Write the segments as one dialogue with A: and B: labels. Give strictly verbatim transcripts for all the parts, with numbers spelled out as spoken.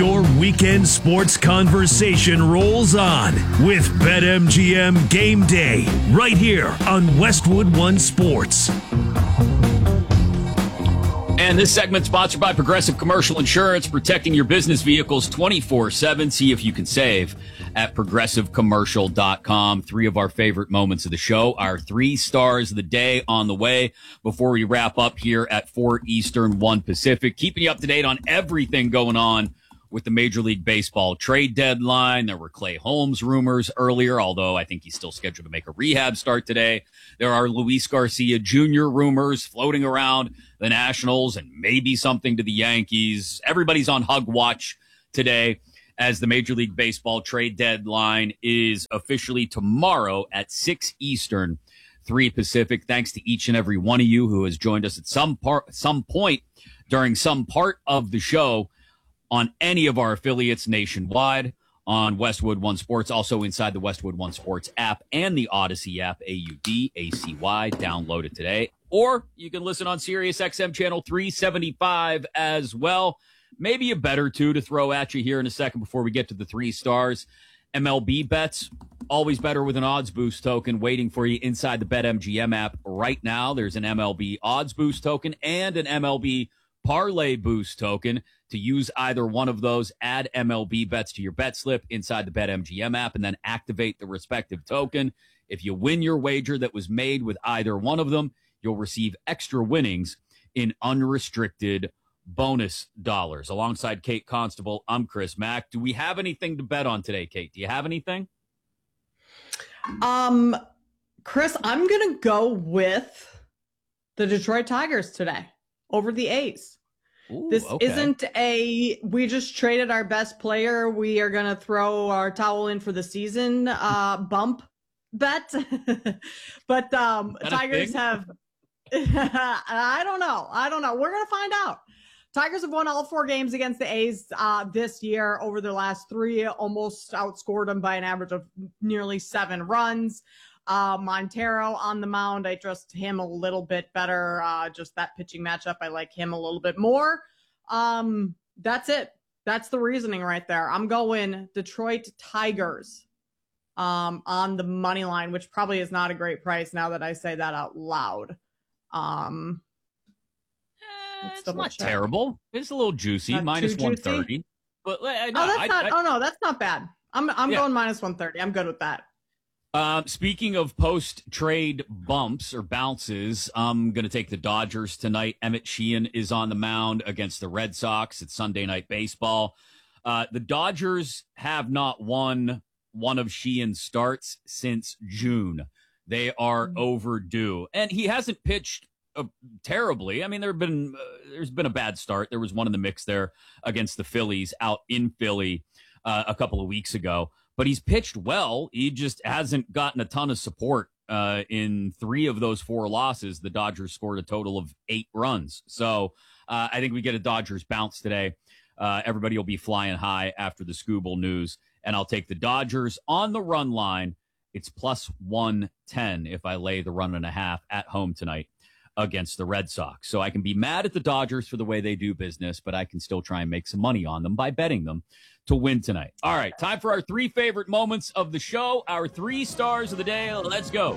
A: Your weekend sports conversation rolls on with BetMGM Game Day right here on Westwood One Sports.
B: And this segment sponsored by Progressive Commercial Insurance, protecting your business vehicles twenty-four seven. See if you can save at progressive commercial dot com. Three of our favorite moments of the show, our three stars of the day on the way before we wrap up here at four Eastern, one Pacific. Keeping you up to date on everything going on with the Major League Baseball trade deadline. There were Clay Holmes rumors earlier, although I think he's still scheduled to make a rehab start today. There are Luis Garcia Junior rumors floating around the Nationals and maybe something to the Yankees. Everybody's on hug watch today as the Major League Baseball trade deadline is officially tomorrow at six Eastern, three Pacific. Thanks to each and every one of you who has joined us at some part, some point during some part of the show on any of our affiliates nationwide, on Westwood One Sports, also inside the Westwood One Sports app and the Odyssey app, A U D A C Y. Download it today. Or you can listen on Sirius X M channel three seventy-five as well. Maybe a better two to throw at you here in a second before we get to the three stars. M L B bets, always better with an odds boost token waiting for you inside the BetMGM app right now. There's an M L B odds boost token and an M L B parlay boost token. To use either one of those, add M L B bets to your bet slip inside the BetMGM app and then activate the respective token. If you win your wager that was made with either one of them, you'll receive extra winnings in unrestricted bonus dollars. Alongside Kate Constable, I'm Chris Mack. Do we have anything to bet on today, Kate? Do you have anything?
C: Um, Chris, I'm going to go with the Detroit Tigers today over the A's.
B: Ooh,
C: this
B: okay.
C: isn't a, we just traded our best player, we are going to throw our towel in for the season uh, bump bet. But um, Tigers have, I don't know. I don't know. We're going to find out. Tigers have won all four games against the A's uh, this year. Over their last three, almost outscored them by an average of nearly seven runs. Uh, Montero on the mound, I trust him a little bit better. Uh, just that pitching matchup, I like him a little bit more. Um, that's it. That's the reasoning right there. I'm going Detroit Tigers um, on the money line, which probably is not a great price now that I say that out loud. Um,
B: eh, it's not check. terrible. It's a little juicy,
C: not
B: minus one thirty. But uh, no,
C: oh, that's
B: I,
C: not.
B: I,
C: oh no, that's not bad. I'm I'm
B: yeah.
C: going minus one thirty. I'm good with that.
B: Uh, speaking of post-trade bumps or bounces, I'm going to take the Dodgers tonight. Emmett Sheehan is on the mound against the Red Sox. It's Sunday Night Baseball. Uh, the Dodgers have not won one of Sheehan's starts since June. They are mm-hmm. overdue. And he hasn't pitched uh, terribly. I mean, there have been, uh, there's been a bad start. There was one in the mix there against the Phillies out in Philly uh, a couple of weeks ago. But he's pitched well. He just hasn't gotten a ton of support. Uh, in three of those four losses, the Dodgers scored a total of eight runs. So uh, I think we get a Dodgers bounce today. Uh, everybody will be flying high after the Scooble news. And I'll take the Dodgers on the run line. It's plus one ten if I lay the run and a half at home tonight against the Red Sox. So I can be mad at the Dodgers for the way they do business, but I can still try and make some money on them by betting them to win tonight. All right, time for our three favorite moments of the show, our three stars of the day. Let's go.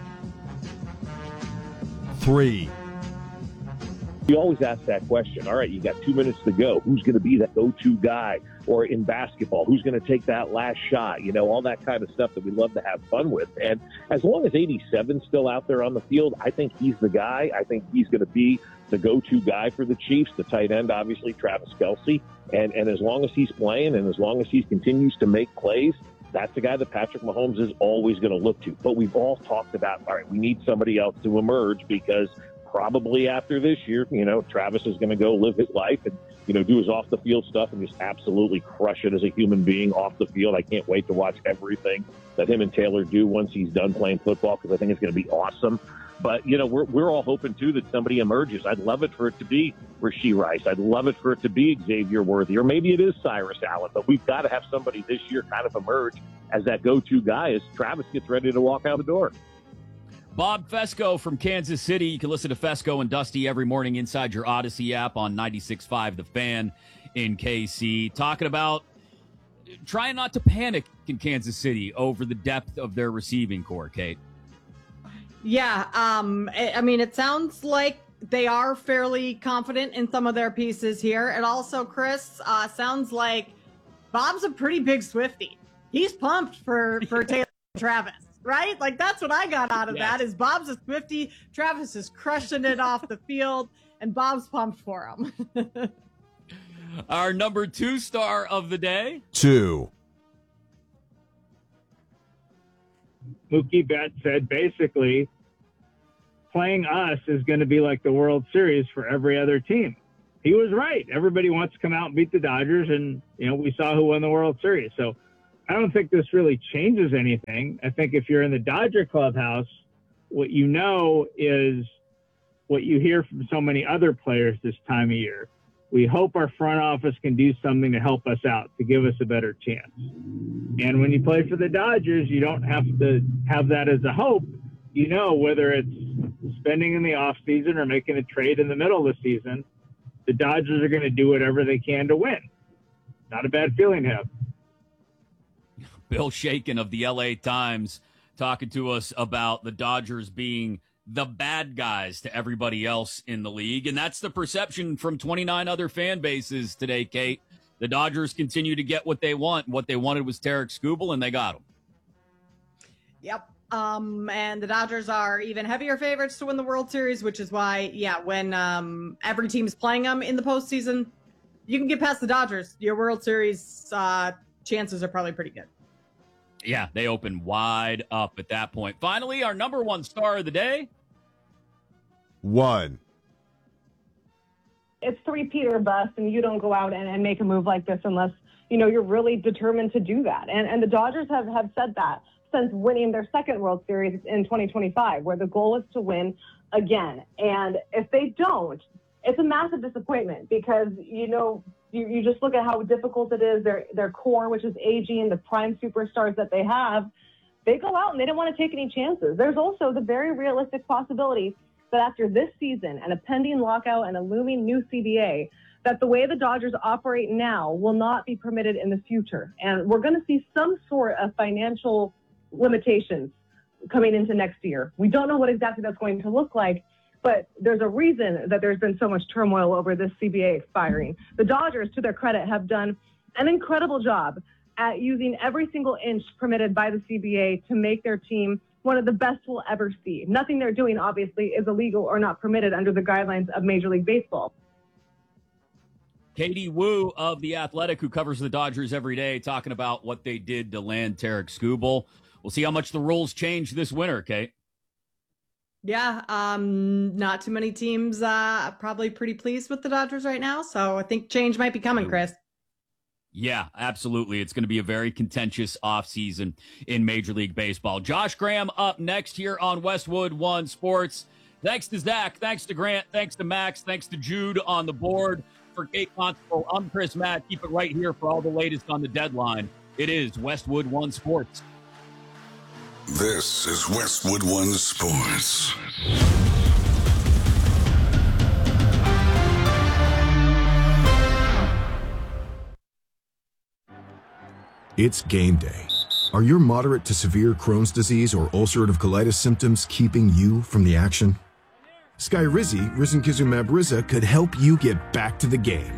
A: Three.
D: You always ask that question. All right, you got two minutes to go. Who's going to be that go-to guy? Or in basketball, who's going to take that last shot? You know, all that kind of stuff that we love to have fun with. And as long as eighty-seven's still out there on the field, I think he's the guy. I think he's going to be the go-to guy for the Chiefs. The tight end, obviously, Travis Kelce. And, and as long as he's playing and as long as he continues to make plays, that's the guy that Patrick Mahomes is always going to look to. But we've all talked about, all right, we need somebody else to emerge because probably after this year, you know, Travis is going to go live his life and, you know, do his off the field stuff and just absolutely crush it as a human being off the field. I can't wait to watch everything that him and Taylor do once he's done playing football because I think it's going to be awesome. But, you know, we're we're all hoping, too, that somebody emerges. I'd love it for it to be Rashee Rice. I'd love it for it to be Xavier Worthy, or maybe it is Cyrus Allen. But we've got to have somebody this year kind of emerge as that go-to guy as Travis gets ready to walk out the door.
B: Bob Fesco from Kansas City. You can listen to Fesco and Dusty every morning inside your Odyssey app on ninety-six point five The Fan. in K C, talking about trying not to panic in Kansas City over the depth of their receiving core, Kate.
C: Yeah, um, I mean, it sounds like they are fairly confident in some of their pieces here. And also, Chris, uh, sounds like Bob's a pretty big Swiftie. He's pumped for, for Taylor Travis, right? Like, that's what I got out of yes. that is Bob's a Swiftie. Travis is crushing it off the field, and Bob's pumped for him.
B: Our number two star of the day.
E: Two.
F: Mookie Betts said basically playing us is going to be like the World Series for every other team. He was right. Everybody wants to come out and beat the Dodgers, and, you know, we saw who won the World Series. So I don't think this really changes anything. I think if you're in the Dodger clubhouse, what you know is what you hear from so many other players this time of year. We hope our front office can do something to help us out, to give us a better chance. And when you play for the Dodgers, you don't have to have that as a hope. You know, whether it's spending in the offseason or making a trade in the middle of the season, the Dodgers are going to do whatever they can to win. Not a bad feeling to have.
B: Bill Shakin of the L A Times talking to us about the Dodgers being the bad guys to everybody else in the league. And that's the perception from twenty-nine other fan bases today, Kate. The Dodgers continue to get what they want. What they wanted was Tarik Skubal, and they got him.
C: Yep. Um, and the Dodgers are even heavier favorites to win the World Series, which is why, yeah, when um, every team is playing them in the postseason, you can get past the Dodgers. Your World Series uh, chances are probably pretty good.
B: Yeah, they open wide up at that point. Finally, our number one star of the day.
E: One.
G: It's three-peat or bust, and you don't go out and, and make a move like this unless, you know, you're really determined to do that. And and the Dodgers have, have said that since winning their second World Series in twenty twenty-five, where the goal is to win again. And if they don't, it's a massive disappointment because, you know, you, you just look at how difficult it is. Their, their core, which is aging, the prime superstars that they have, they go out and they don't want to take any chances. There's also the very realistic possibility that after this season and a pending lockout and a looming new C B A, that the way the Dodgers operate now will not be permitted in the future. And we're going to see some sort of financial limitations coming into next year. We don't know what exactly that's going to look like, but there's a reason that there's been so much turmoil over this C B A expiring. The Dodgers, to their credit, have done an incredible job at using every single inch permitted by the C B A to make their team one of the best we'll ever see. Nothing they're doing, obviously, is illegal or not permitted under the guidelines of Major League Baseball.
B: Katie Woo of The Athletic, who covers the Dodgers every day, talking about what they did to land Tarik Skubal. We'll see how much the rules change this winter, Kate.
C: Yeah, um, not too many teams uh, probably pretty pleased with the Dodgers right now, so I think change might be coming, Chris.
B: Yeah, absolutely. It's going to be a very contentious offseason in Major League Baseball. Josh Graham up next here on Westwood One Sports. Thanks to Zach. Thanks to Grant. Thanks to Max. Thanks to Jude on the board. For Kate Constable, I'm Chris Matt. Keep it right here for all the latest on the deadline. It is Westwood One Sports.
H: This is Westwood One Sports.
E: It's game day. Are your moderate to severe Crohn's disease or ulcerative colitis symptoms keeping you from the action? Skyrizi, risankizumab Riza, could help you get back to the game.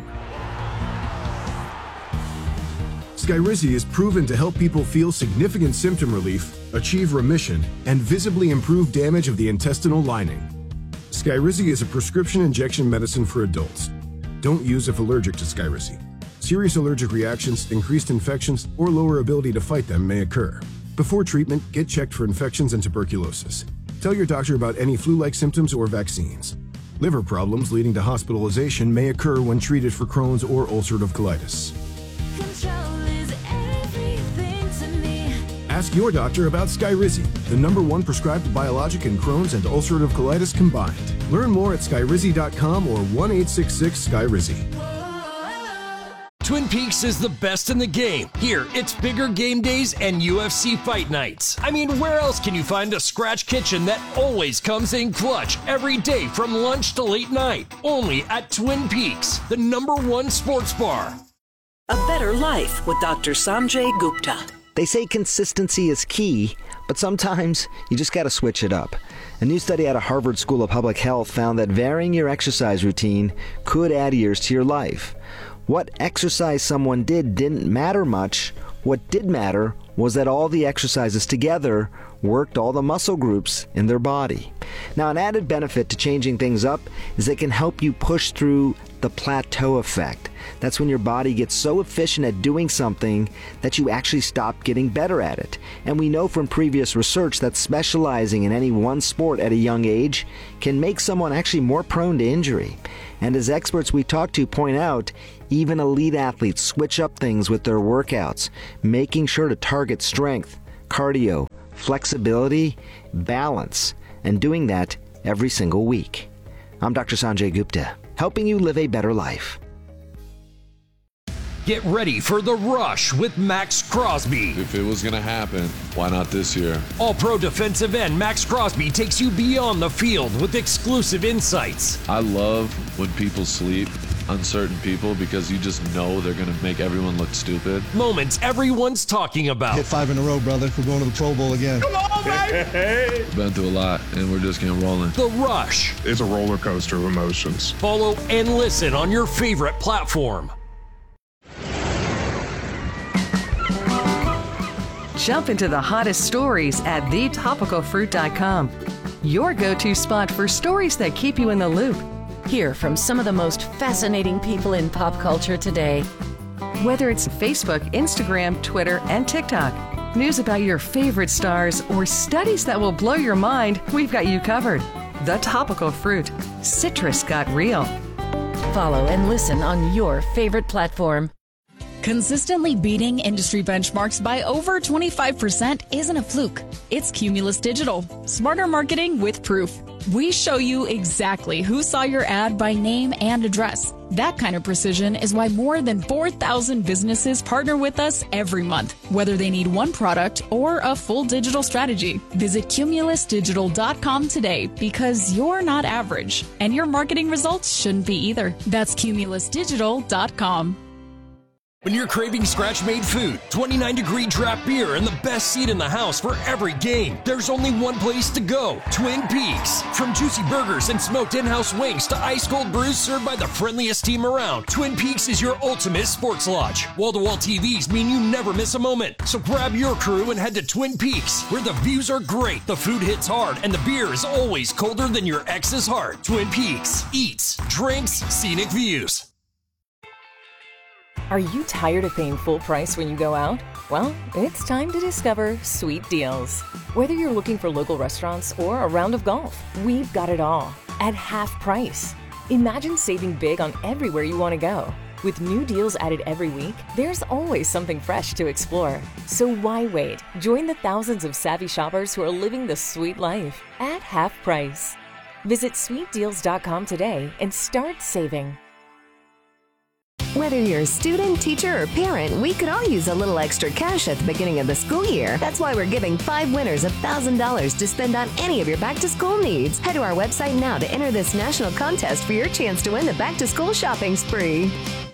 E: Skyrizi is proven to help people feel significant symptom relief, achieve remission, and visibly improve damage of the intestinal lining. Skyrizi is a prescription injection medicine for adults. Don't use if allergic to Skyrizi. Serious allergic reactions, increased infections, or lower ability to fight them may occur. Before treatment, get checked for infections and tuberculosis. Tell your doctor about any flu-like symptoms or vaccines. Liver problems leading to hospitalization may occur when treated for Crohn's or ulcerative colitis.
I: Control is everything to me.
E: Ask your doctor about Skyrizi, the number one prescribed biologic in Crohn's and ulcerative colitis combined. Learn more at skyrizi dot com or one eight six six Skyrizi.
J: Twin Peaks is the best in the game. Here, it's bigger game days and U F C fight nights. I mean, where else can you find a scratch kitchen that always comes in clutch every day from lunch to late night? Only at Twin Peaks, the number one sports bar.
K: A Better Life with Doctor Sanjay Gupta.
L: They say consistency is key, but sometimes you just got to switch it up. A new study out of Harvard School of Public Health found that varying your exercise routine could add years to your life. What exercise someone did didn't matter much. What did matter was that all the exercises together worked all the muscle groups in their body. Now, an added benefit to changing things up is it can help you push through the plateau effect. That's when your body gets so efficient at doing something that you actually stop getting better at it. And we know from previous research that specializing in any one sport at a young age can make someone actually more prone to injury. And as experts we talk to point out, even elite athletes switch up things with their workouts, making sure to target strength, cardio, flexibility, balance, and doing that every single week. I'm Doctor Sanjay Gupta, helping you live a better life.
J: Get ready for The Rush with Max Crosby.
M: If it was going to happen, why not this year?
J: All-pro defensive end Max Crosby takes you beyond the field with exclusive insights.
M: I love when people sleep, uncertain people, because you just know they're going to make everyone look stupid.
J: Moments everyone's talking about.
N: Hit five in a row, brother. We're going to the Pro Bowl again.
M: Come on, baby! Been through a lot, and we're just getting rolling.
J: The Rush.
O: It's a roller coaster of emotions.
J: Follow and listen on your favorite platform.
P: Jump into the hottest stories at the topical fruit dot com. Your go-to spot for stories that keep you in the loop.
Q: Hear from some of the most fascinating people in pop culture today.
P: Whether it's Facebook, Instagram, Twitter, and TikTok, news about your favorite stars, or studies that will blow your mind, we've got you covered. The Topical Fruit. Citrus got real.
Q: Follow and listen on your favorite platform.
R: Consistently beating industry benchmarks by over twenty-five percent isn't a fluke. It's Cumulus Digital. Smarter marketing with proof. We show you exactly who saw your ad by name and address. That kind of precision is why more than four thousand businesses partner with us every month, whether they need one product or a full digital strategy. Visit cumulus digital dot com today, because you're not average, and your marketing results shouldn't be either. That's cumulus digital dot com.
J: When you're craving scratch-made food, twenty-nine degree draft beer, and the best seat in the house for every game, there's only one place to go: Twin Peaks. From juicy burgers and smoked in-house wings to ice-cold brews served by the friendliest team around, Twin Peaks is your ultimate sports lodge. Wall-to-wall T Vs mean you never miss a moment. So grab your crew and head to Twin Peaks, where the views are great, the food hits hard, and the beer is always colder than your ex's heart. Twin Peaks. Eats, drinks, scenic views.
S: Are you tired of paying full price when you go out? Well, it's time to discover Sweet Deals. Whether you're looking for local restaurants or a round of golf, we've got it all at half price. Imagine saving big on everywhere you want to go. With new deals added every week, there's always something fresh to explore. So why wait? Join the thousands of savvy shoppers who are living the sweet life at half price. Visit sweet deals dot com today and start saving.
T: Whether you're a student, teacher, or parent, we could all use a little extra cash at the beginning of the school year. That's why we're giving five winners one thousand dollars to spend on any of your back-to-school needs. Head to our website now to enter this national contest for your chance to win the back-to-school shopping spree.